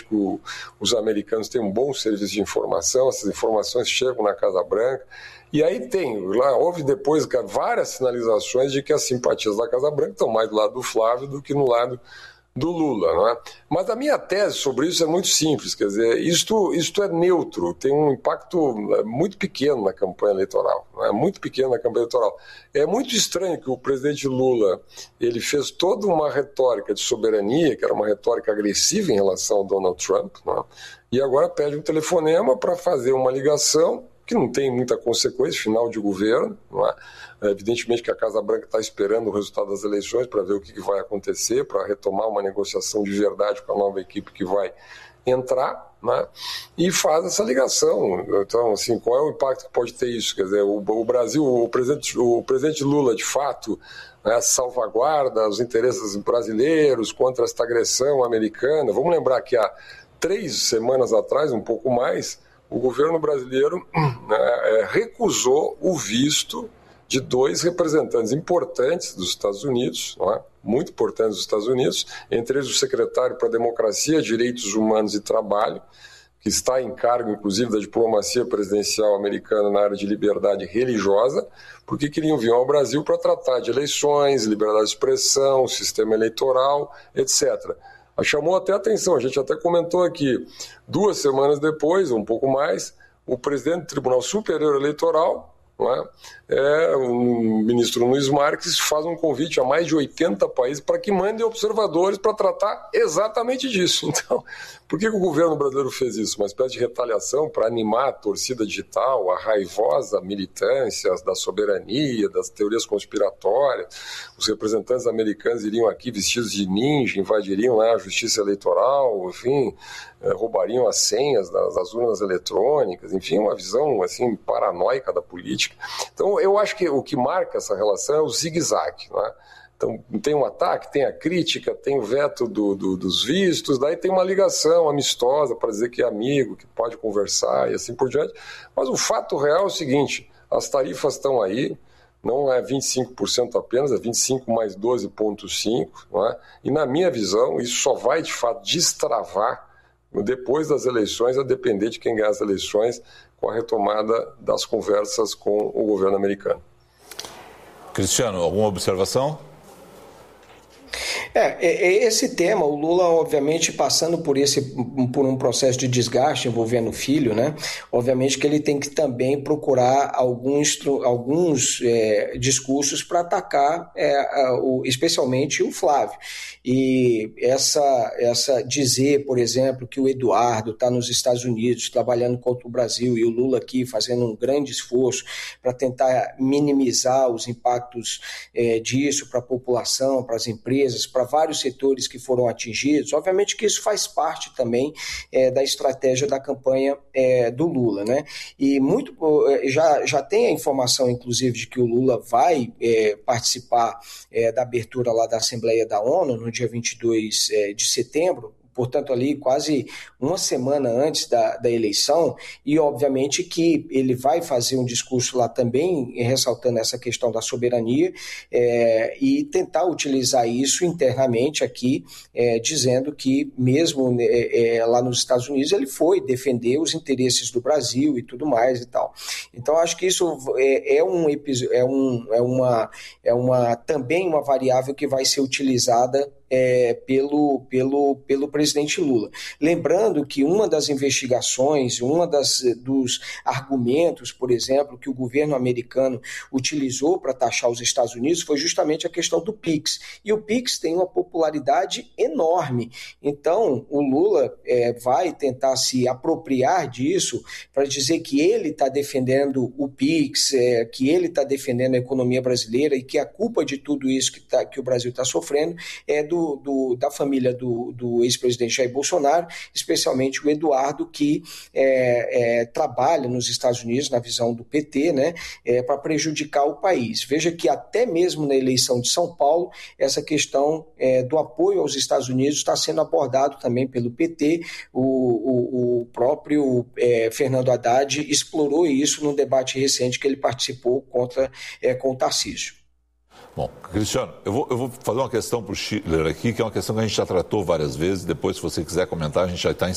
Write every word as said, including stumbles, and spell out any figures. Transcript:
que o, os americanos têm um bom serviço de informação, essas informações chegam na Casa Branca, e aí tem, lá houve depois várias sinalizações de que as simpatias da Casa Branca estão mais do lado do Flávio do que no lado do Lula, não é? Mas a minha tese sobre isso é muito simples, quer dizer, isto, isto é neutro, tem um impacto muito pequeno na campanha eleitoral, não é? Muito pequeno na campanha eleitoral. É muito estranho que o presidente Lula, ele fez toda uma retórica de soberania, que era uma retórica agressiva em relação ao Donald Trump, não é? E agora pede um telefonema para fazer uma ligação que não tem muita consequência, final de governo, não é? Evidentemente que a Casa Branca está esperando o resultado das eleições para ver o que vai acontecer, para retomar uma negociação de verdade com a nova equipe que vai entrar, né? E faz essa ligação. Então, assim, qual é o impacto que pode ter isso? Quer dizer, o, o Brasil, o presidente, o presidente Lula, de fato, né, salvaguarda os interesses brasileiros contra esta agressão americana. Vamos lembrar que há três semanas atrás, um pouco mais, o governo brasileiro né, recusou o visto de dois representantes importantes dos Estados Unidos, não é? Muito importantes dos Estados Unidos, entre eles o secretário para a Democracia, Direitos Humanos e Trabalho, que está em cargo, inclusive, da diplomacia presidencial americana na área de liberdade religiosa, porque queriam vir ao Brasil para tratar de eleições, liberdade de expressão, sistema eleitoral, etcétera. Chamou até a atenção, a gente até comentou aqui, duas semanas depois, um pouco mais, o presidente do Tribunal Superior Eleitoral, não é? É, o ministro Nunes Marques faz um convite a mais de oitenta países para que mandem observadores para tratar exatamente disso. Então, por que, que o governo brasileiro fez isso? Uma espécie de retaliação para animar a torcida digital, a raivosa militância da soberania, das teorias conspiratórias. Os representantes americanos iriam aqui vestidos de ninja, invadiriam lá a justiça eleitoral, enfim, roubariam as senhas das, das urnas eletrônicas, enfim, uma visão assim paranoica da política. Então, eu acho que o que marca essa relação é o zigue-zague, não é? Então, tem um ataque, tem a crítica, tem o veto do, do, dos vistos, daí tem uma ligação amistosa para dizer que é amigo, que pode conversar e assim por diante. Mas o fato real é o seguinte, as tarifas estão aí, não é vinte e cinco por cento apenas, é vinte e cinco mais doze vírgula cinco por cento, não é? E na minha visão, isso só vai de fato destravar depois das eleições, a depender de quem ganhar as eleições, com a retomada das conversas com o governo americano. Cristiano, alguma observação? É, esse tema, o Lula, obviamente, passando por, esse, por um processo de desgaste envolvendo o filho, né? Obviamente que ele tem que também procurar alguns, alguns é, discursos para atacar, é, o, especialmente o Flávio. E essa, essa dizer, por exemplo, que o Eduardo está nos Estados Unidos trabalhando contra o Brasil e o Lula aqui fazendo um grande esforço para tentar minimizar os impactos é, disso para a população, para as empresas, para vários setores que foram atingidos, obviamente que isso faz parte também é, da estratégia da campanha é, do Lula, né? E muito, já, já tem a informação, inclusive, de que o Lula vai é, participar é, da abertura lá da Assembleia da ONU no dia vinte e dois é, de setembro, portanto ali quase uma semana antes da, da eleição, e obviamente que ele vai fazer um discurso lá também, ressaltando essa questão da soberania, é, e tentar utilizar isso internamente aqui, é, dizendo que mesmo é, é, lá nos Estados Unidos ele foi defender os interesses do Brasil e tudo mais e tal. Então acho que isso é, é, um, é, um, é, uma, é uma, também uma variável que vai ser utilizada É, pelo, pelo, pelo presidente Lula. Lembrando que uma das investigações, uma das, dos argumentos, por exemplo, que o governo americano utilizou para taxar os Estados Unidos foi justamente a questão do Pix. E o Pix tem uma popularidade enorme. Então, o Lula é, vai tentar se apropriar disso para dizer que ele está defendendo o Pix, é, que ele está defendendo a economia brasileira e que a culpa de tudo isso que, tá, que o Brasil está sofrendo é do Do, do, da família do, do ex-presidente Jair Bolsonaro, especialmente o Eduardo, que é, é, trabalha nos Estados Unidos, na visão do P T, né, é, para prejudicar o país. Veja que até mesmo na eleição de São Paulo, essa questão é, do apoio aos Estados Unidos está sendo abordado também pelo P T. O, o, o próprio é, Fernando Haddad explorou isso num debate recente que ele participou contra, é, com o Tarcísio. Bom, Cristiano, eu vou, eu vou fazer uma questão para o Schiller aqui, que é uma questão que a gente já tratou várias vezes. Depois, se você quiser comentar, a gente já está